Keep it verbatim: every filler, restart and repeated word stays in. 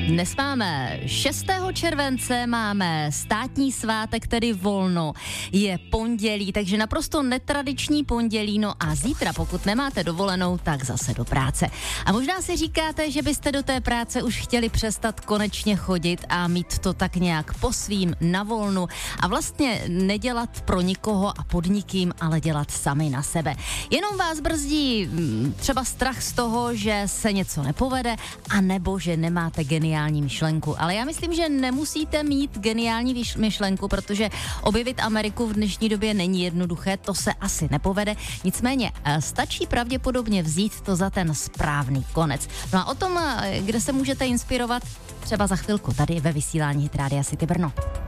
Dnes máme šestého července, máme státní svátek, tedy volno. Je pondělí, takže naprosto netradiční pondělí, no a zítra, pokud nemáte dovolenou, tak zase do práce. A možná si říkáte, že byste do té práce už chtěli přestat konečně chodit a mít to tak nějak po svým na volnu a vlastně nedělat pro nikoho a pod nikým, ale dělat sami na sebe. Jenom vás brzdí třeba strach z toho, že se něco nepovede, anebo že nemáte geniální myšlenku. Ale já myslím, že nemusíte mít geniální myšlenku, protože objevit Ameriku v dnešní době není jednoduché, to se asi nepovede. Nicméně stačí pravděpodobně vzít to za ten správný konec. No a o tom, kde se můžete inspirovat, třeba za chvilku tady ve vysílání Hit Rádia City Brno.